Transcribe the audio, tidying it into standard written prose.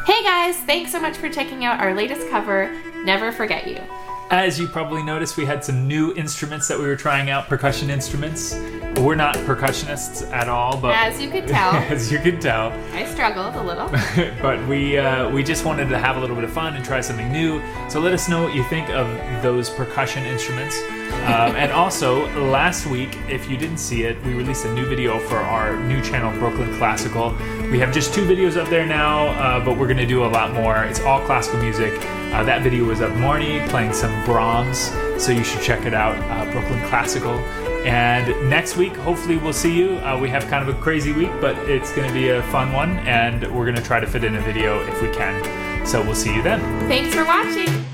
Hey guys, thanks so much for checking out our latest cover, Never Forget You. As you probably noticed, we had some new instruments that we were trying out, percussion instruments. We're not percussionists at all, but As you could tell. as you could tell. I struggled a little. But we just wanted to have a little bit of fun and try something new. So let us know what you think of those percussion instruments. And also, last week, if you didn't see it, we released a new video for our new channel, Brooklyn Classical. We have just 2 videos up there now, but we're going to do a lot more. It's all classical music. That video was of Marnie playing some Brahms, so you should check it out, Brooklyn Classical. And next week, hopefully we'll see you. We have kind of a crazy week, but it's going to be a fun one, and we're going to try to fit in a video if we can. So we'll see you then. Thanks for watching.